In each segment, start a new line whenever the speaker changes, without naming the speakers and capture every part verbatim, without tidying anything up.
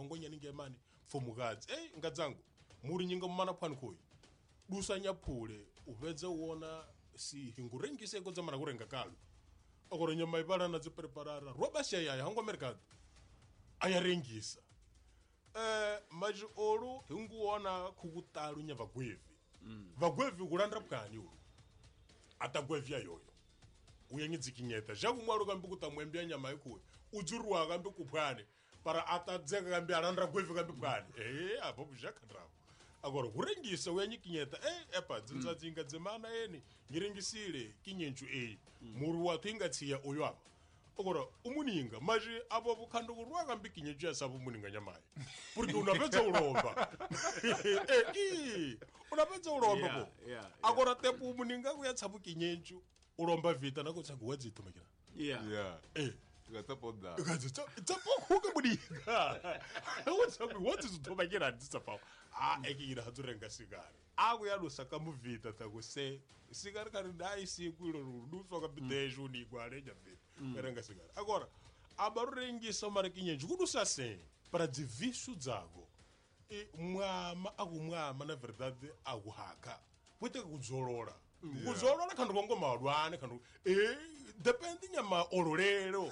ngonya ningemani for mugadzi eh ngadzangu muri nyinga mumana phwani khoyi dusanya phule ubedze uona si hingurengise ko zamana kurenga kalo akoro nyama ibala na zipreparara roba shaya hango mercado ayarengisa eh maji olu hinguona kukutalu nya vagwevi mm. vagwevi kulanda bwani ulu atagwevya yoyo uyengidzikinyeta jakumwalo kambi kutamwembya nyama ikuwe udzurwa kambi kupwane para atadzeka kambi alanda gwevi kambi bwani eh apo bujakhandrawo agora kurengisa uyanyikinyeta eh epa dzinza mm. dzinga dzemana eni ngirengisile kinyenchu eh mm. muri watu ingatsiya oyama agora umuninga maji abo bukhando kurwa kambi kinyenchu yasabu umuninga nyamaye porque unapedza ulomba eh i unapedza ulomba
yeah,
ko
yeah, yeah.
agora tepu umuninga kuyatsabu kinyenchu ulomba vita nako tsangu wadzito makira
yeah
yeah
eh
ngatapoda
ngadzitsa tsapokuka muninga whatsabu what is to makira nditsapawo a ekira hadzurenga sigari aku yalusa kamuvita takuse sigari kari dai siku ilo ruduso kapitejo ni gwaleja vita erenga sigari agora abarengisa marakinyenju kudusa se para divisu dzago e mwama akumwama na verdade akuhaka wete kudzolora kuzolora kandu kongo malwane kandu eh depende nyama ololero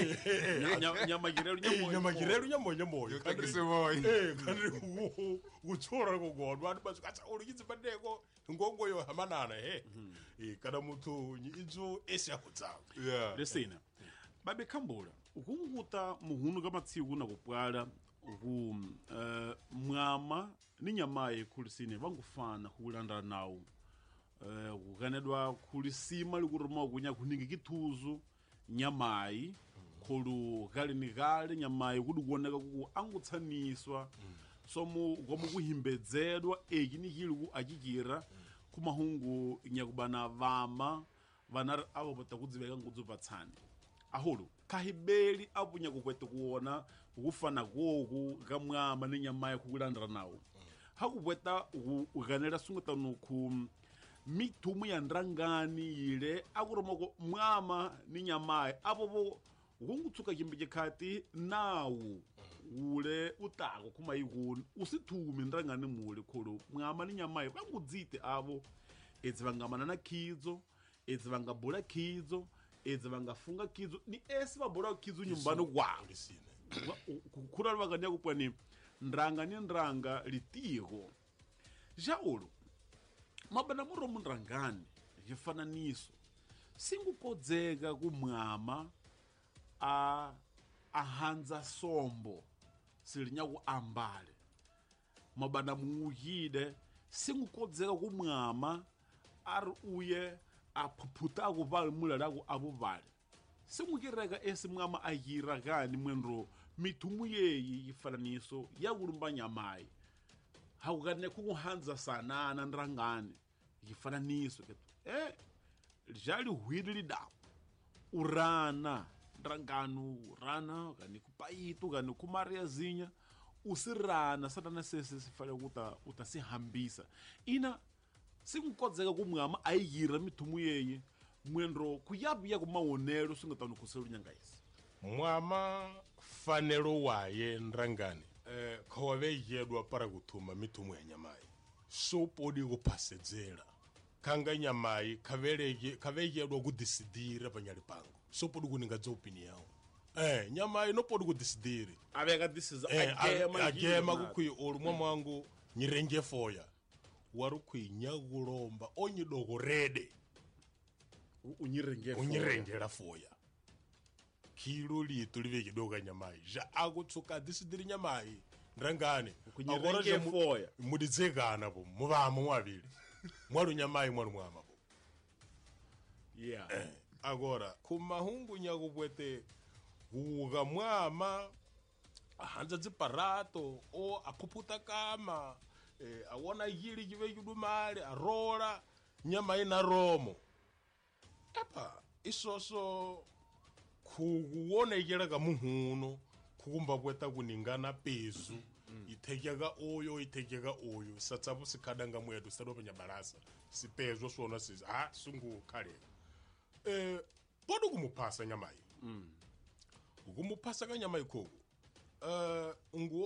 nyama girero nyamo
nyama girero nyamo nyamo eh kandu utsora ko godwa basu katsa olugitsi badeko ngongo yo hamanana he eh kana muthu idzo esi akutsawo
yeah
lesina babe khambula ukunguta muhunu kamatsiku na kupwala uku uh, mwama ni nyamaye kulisine vangufana kulanda nawo eh uh, kukanedwa kulisima likuruma kunya kuningi kithuzu nyamayi khulu kali ni kali nyamayi kuti kuoneka ku angutsaniswa mm. somu komu kuhimbedzedwa eki ni kili akikira kumahungu nyakubana vama vana avo batakudziveka ngudzupatsani ahulu kahibeli apunya kukwete kuona ukufana koku kamwama ni nyamayi kukulandira nawo mm. hakubweta ukanela sunguta nuku mitumu ya ndrangani ile akuromoko mwama ni nyamayi apopo ukungutsuka chimbije khati nawu ule utako kumayikuni usithumi ndrangani mule kholo mwama ni nyamayi bangudzite avo edzi vangamana na khidzo edzi vangabula khidzo edzi vangafunga khidzo ni esi vabula khidzo nyumbani kwawo kukhula vakanya kupwani ndrangani ni ndrang litiko jaulu mabana muro mundrangani yifananiso singukodzeka kumwama a ahanza sombo silinya ku ambale mabana muhide singukodzeka kumwama ari uye aphuphuta kuvala mulala ku abuvale singukireka esi mwama ayira kani mwenro mithumu yeyi yifananiso yakulumba nyamayi hakukane kukuhanza sanana ndrangani yifananiso ketu eh jali hwidli dawo urana ndranganu urana kani kupayitu kani kumaria zinya usirana satana sese sifale kuta utasihambisa ina singukodzeka kumwama ayira mithumu yeyi mwendro kuyabuya kumaonero singutano kuselunyanga isi
mwama fanelo waye ndrangani eh khawave yedwa para kuthuma mithumu ya nyamayi so podi kupasedzela kanga nyamayi khaveleke khaveyedwa kudisidira panyali pango so podi kuninga dzo opinion yawo eh nyamayi no podi kudisidira
aveka this is
eh, agema agema kukui olumwa mwangu nyirenge foya warukui nyakulomba onyidoko rede
unyirenge
unyirengela foya kilo litu liveke doka nyamayi ja akutsuka disidiri nyamayi ndrangane
kunyirenge foya
mudidzekana po muvamo mwavili mwalu nyamayi mwalu mwama po
yeah
eh, agora kumahungu nyakupwete uga mwama ahanza dziparato o aphuphuta kama eh, awona yili kive kidumale arola nyamayi na romo epa isoso kuwonekela ka muhuno kukumba kweta kuningana pezu mm. itekeka oyo itekeka oyo satsapo sikhadanga mwedu sadopenya balasa sipezo sona siza ha sungu khale eh podo kumuphasa nyamayi mm. ukumuphasa ka nyamayi khoko eh ungu